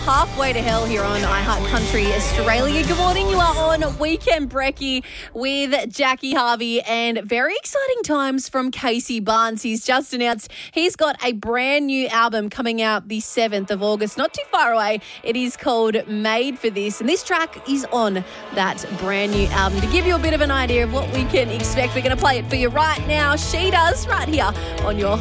Halfway to Hell here on iHeart Country Australia. Good morning. You are on Weekend Brekkie with Jackie Harvey, and very exciting times from Casey Barnes. He's just announced he's got a brand new album coming out the 7th of August, not too far away. It is called Made for This, and this track is on that brand new album. To give you a bit of an idea of what we can expect, we're going to play it for you right now. She Does, right here on your